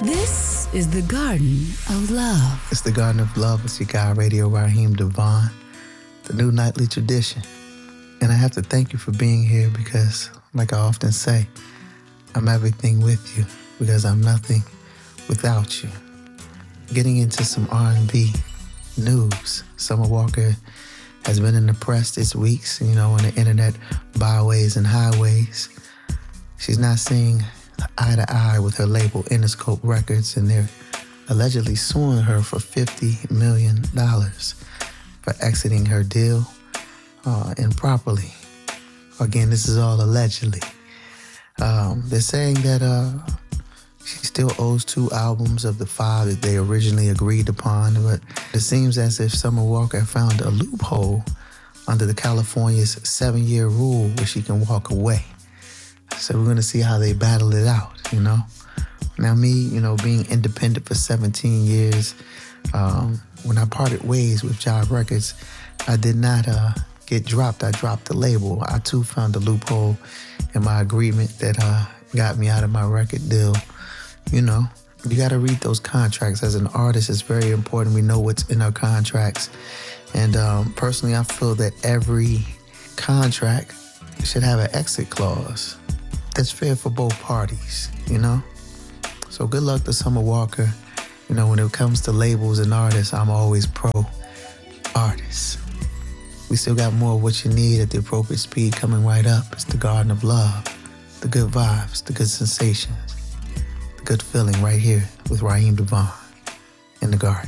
This is the Garden of Love. It's the Garden of Love. It's your guy, Radio Raheem Devon, the new nightly tradition. And I have to thank you for being here because, like I often say, I'm everything with you because I'm nothing without you. Getting into some R&B news. Summer Walker has been in the press this week, on the internet byways and highways. She's not seeing eye to eye with her label Interscope Records, and they're allegedly suing her for $50 million for exiting her deal improperly. Again, this is all allegedly. They're saying that she still owes 2 albums of the 5 that they originally agreed upon, but it seems as if Summer Walker found a loophole under the California's 7-year rule where she can walk away. So we're going to see how they battle it out, Now me, being independent for 17 years, when I parted ways with Jive Records, I did not get dropped. I dropped the label. I too found a loophole in my agreement that got me out of my record deal. You got to read those contracts. As an artist, it's very important we know what's in our contracts. And personally, I feel that every contract should have an exit clause that's fair for both parties, So good luck to Summer Walker. When it comes to labels and artists, I'm always pro artists. We still got more of what you need at the appropriate speed coming right up. It's the Garden of Love, the good vibes, the good sensations, the good feeling right here with Raheem Devon in the Garden.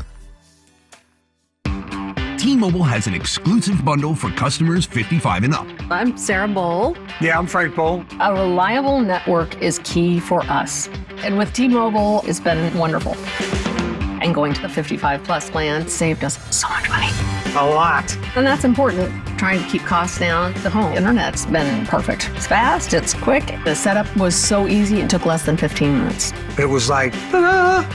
T-Mobile has an exclusive bundle for customers 55 and up. I'm Sarah Bowl. Yeah, I'm Frank Bowl. A reliable network is key for us. And with T-Mobile, it's been wonderful. And going to the 55 plus plan saved us so much money. A lot. And that's important. Trying to keep costs down. The home internet's been perfect. It's fast, it's quick. The setup was so easy, it took less than 15 minutes. It was like, ta-da!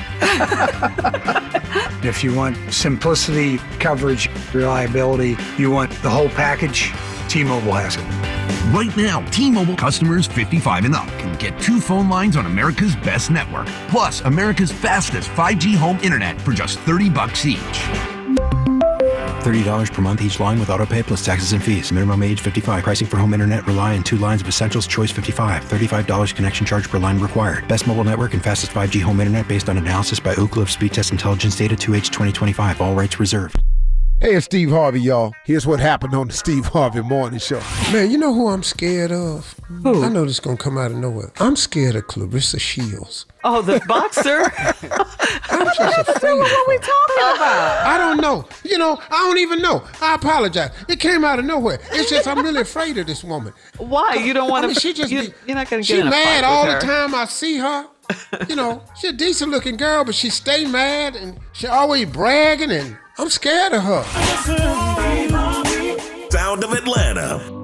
If you want simplicity, coverage, reliability, you want the whole package, T-Mobile has it. Right now, T-Mobile customers 55 and up can get 2 phone lines on America's best network, plus America's fastest 5G home internet for just $30 each. $30 per month each line with autopay plus taxes and fees. Minimum age 55. Pricing for home internet rely on 2 lines of Essentials Choice 55. $35 connection charge per line required. Best mobile network and fastest 5G home internet based on analysis by Ookla of Speed Test Intelligence data 2H 2025. All rights reserved. Hey, it's Steve Harvey, y'all. Here's what happened on the Steve Harvey Morning Show. Man, you know who I'm scared of? Who? I know this is going to come out of nowhere. I'm scared of Clarissa Shields. Oh, the boxer? I'm just afraid of her. What are we talking about? I don't know. I don't even know. I apologize. It came out of nowhere. It's just I'm really afraid of this woman. Why? You don't want to... She just you're not going to get in a fight mad all with her. the time I see her. She's a decent looking girl, but she stay mad and she always bragging, and I'm scared of her. Sound of Atlanta.